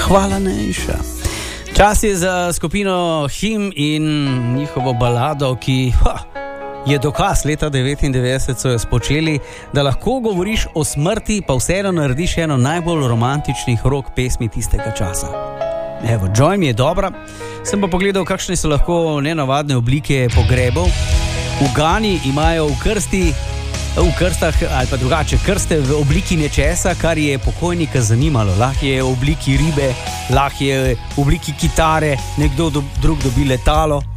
Hvala Nejša. Čas je za skupino Him in njihovo balado, ki je dokaz. Leta 99 so jo spočeli, da lahko govoriš o smrti, pa vseeno narediš eno najbolj romantičnih rock pesmi tistega časa. Evo, Joy mi je dobra. Sem pa pogledal, kakšne so lahko nenavadne oblike pogrebov. V Gani imajo v krstah ali pa drugače krste v obliki nečesa, kar je pokojnika zanimalo. Lahko je v obliki ribe, lahko je v obliki kitare, nekdo drug dobi letalo,